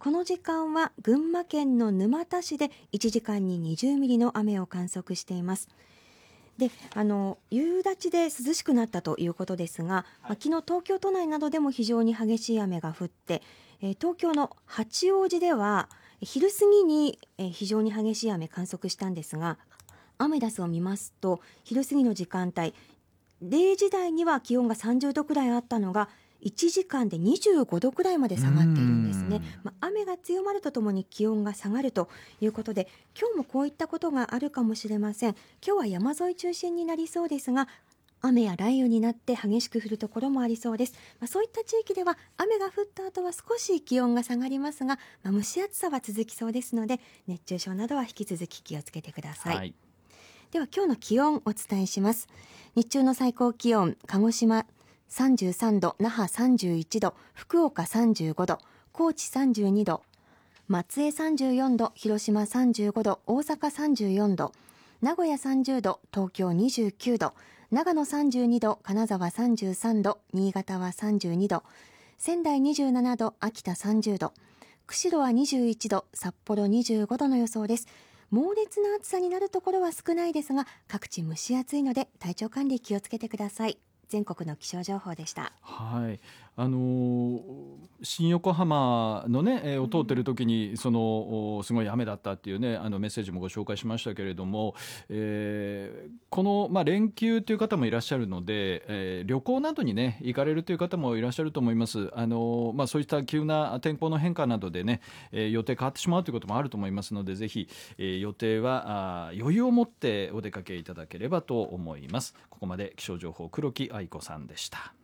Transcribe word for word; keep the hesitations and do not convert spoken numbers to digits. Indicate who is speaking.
Speaker 1: この時間は群馬県の沼田市でいちじかんににじゅうミリの雨を観測しています。であの夕立で涼しくなったということですが、まあ、昨日東京都内などでも非常に激しい雨が降って、えー、東京の八王子では昼過ぎに、えー、非常に激しい雨観測したんですが、アメダスを見ますと昼過ぎの時間帯れいじ台には気温がさんじゅうどくらいあったのがいちじかんでにじゅうごどくらいまで下がっているんですね。まあ、雨が強まるとともに気温が下がるということで、今日もこういったことがあるかもしれません。今日は山沿い中心になりそうですが、雨や雷雨になって激しく降るところもありそうです。まあ、そういった地域では雨が降った後は少し気温が下がりますが、まあ、蒸し暑さは続きそうですので、熱中症などは引き続き気をつけてください。はい、では今日の気温お伝えします。日中の最高気温、鹿児島さんじゅうさんど、那覇さんじゅういちど、福岡さんじゅうごど、高知さんじゅうにど、松江さんじゅうよんど、広島さんじゅうごど、大阪さんじゅうよんど、名古屋さんじゅうど、東京にじゅうきゅうど、長野さんじゅうにど、金沢さんじゅうさんど、新潟はさんじゅうにど、仙台にじゅうななど、秋田さんじゅうど、釧路はにじゅういちど、札幌にじゅうごどの予想です。猛烈な暑さになるところは少ないですが、各地蒸し暑いので体調管理気をつけてください。全国の気象情報でした。
Speaker 2: はい、あのー、新横浜のね、えー、を通ってる時にそのすごい雨だったっていうね、あのメッセージもご紹介しましたけれども、えー、この、まあ、連休という方もいらっしゃるので、えー、旅行などにね行かれるという方もいらっしゃると思います。あのーまあ、そういった急な天候の変化などでね、えー、予定変わってしまうということもあると思いますので、ぜひ、えー、予定はあ余裕を持ってお出かけいただければと思います。ここまで気象情報黒木愛子さんでした。